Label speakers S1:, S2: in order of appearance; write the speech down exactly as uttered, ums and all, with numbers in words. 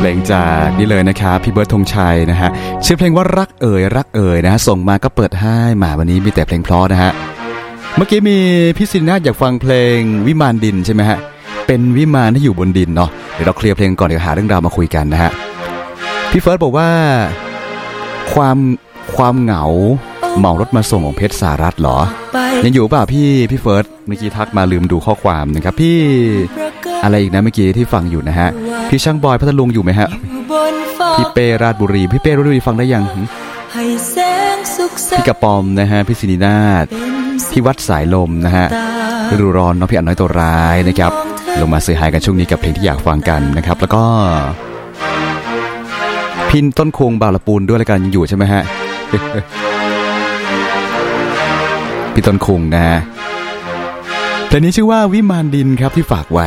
S1: เพลงจากนี่เลยนะครับพี่เบิร์ดธงชัยนะฮะชื่อเพลงว่ารักเอ๋ยรักเอ๋ยนะฮะส่งมาก็เปิดให้มาวันนี้มีแต่เพลงเพราะนะฮะเมื่อกี้มีพี่ศิรินาถอยากฟังเพลงวิมานดินใช่ไหมฮะเป็นวิมานที่อยู่บนดินเนาะเดี๋ยวเราเคลียร์เพลงก่อนเดี๋ยวหาเรื่องราวมาคุยกันนะฮะพี่เฟิร์สบอกว่าความความเหงาเหมารถมาส่งของเพชรสารัตน์เหรอยังอยู่เปล่าพี่พี่เฟิร์สเมื่อกี้ทักมาลืมดูข้อความนะครับพี่อะไรอีกนะเมื่อกี้ที่ฟังอยู่นะฮะพี่ช่างบอยพัทลุงอยู่ไหมฮะพี่เป้ราชบุรีพี่เป้ราชบุรีฟังได้ยังพี่กระปอมนะฮะพี่ศิรินาถพี่วัดสายลมนะฮะฤดูร้อนน้องพี่อันน้อยตัวร้ายนะครับลงมาเซฮายกันช่วงนี้กับเพลงที่อยากฟังกันนะครับแล้วก็พินต้นคงบางละปูนด้วยละกันยังอยู่ใช่ไหมฮะ พี่ต้นคงนะฮะเพลงนี้ชื่อว่าวิมานดินครับที่ฝากไว้